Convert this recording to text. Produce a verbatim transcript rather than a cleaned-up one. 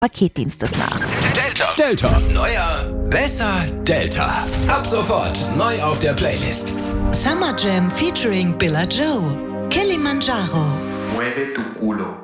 Paketdienstes nach. Delta. Delta. Neuer, besser Delta. Ab sofort neu auf der Playlist. Summer Jam featuring Billa Joe. Kilimanjaro. Mueve tu culo.